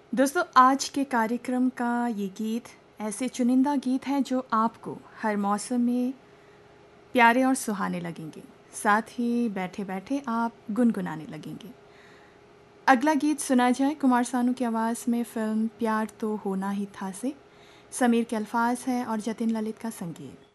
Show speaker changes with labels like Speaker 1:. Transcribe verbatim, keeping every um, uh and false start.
Speaker 1: दोस्तों, आज के कार्यक्रम का ये गीत ऐसे चुनिंदा गीत हैं जो आपको हर मौसम में प्यारे और सुहाने लगेंगे। साथ ही बैठे-बैठे आप गुनगुनाने लगेंगे। अगला गीत सुना जाए कुमार सानू की आवाज़ में फ़िल्म प्यार तो होना ही था से। समीर के अल्फाज हैं और जतिन ललित का संगीत।